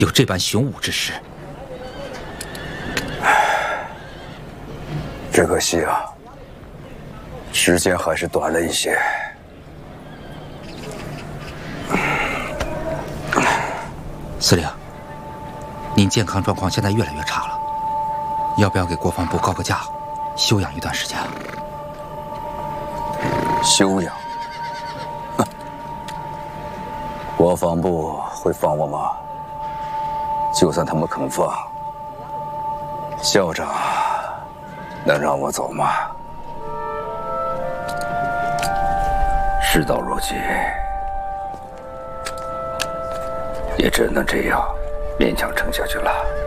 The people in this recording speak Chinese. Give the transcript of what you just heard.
有这般雄武之士。 只可惜啊，时间还是短了一些。 司令，您健康状况现在越来越差了，要不要给国防部告个假，休养一段时间？ 休养？哼，国防部会放我吗？就算他们肯放，校长能让我走吗？事到如今，也只能这样勉强撑下去了。